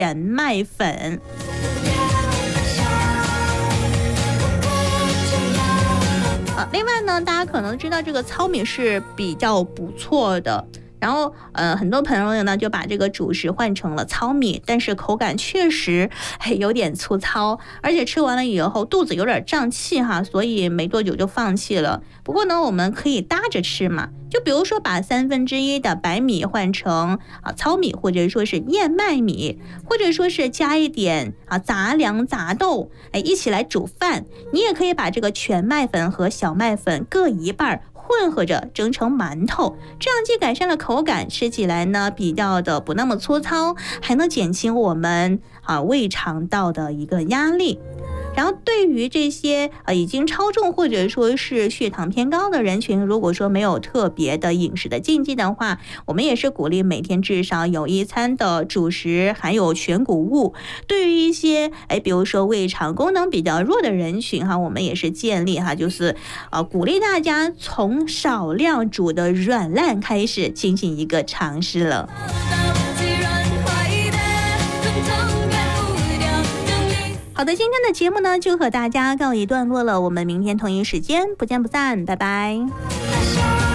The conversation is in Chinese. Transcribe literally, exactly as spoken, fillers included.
全麦粉。啊，另外呢，大家可能知道这个糙米是比较不错的。然后，呃，很多朋友呢就把这个主食换成了糙米，但是口感确实有点粗糙，而且吃完了以后肚子有点胀气哈，所以没多久就放弃了。不过呢，我们可以搭着吃嘛，就比如说把三分之一的白米换成啊糙米，或者说是燕麦米，或者说是加一点啊杂粮杂豆，哎，一起来煮饭。你也可以把这个全麦粉和小麦粉各一半，混合着蒸成馒头，这样既改善了口感，吃起来呢比较的不那么粗糙，还能减轻我们啊胃肠道的一个压力。然后对于这些呃已经超重或者说是血糖偏高的人群，如果说没有特别的饮食的禁忌的话，我们也是鼓励每天至少有一餐的主食含有全谷物。对于一些哎比如说胃肠功能比较弱的人群哈，我们也是建立哈，就是呃鼓励大家从少量煮的软烂开始进行一个尝试了。好的，今天的节目呢就和大家告一段落了，我们明天同一时间不见不散，拜拜。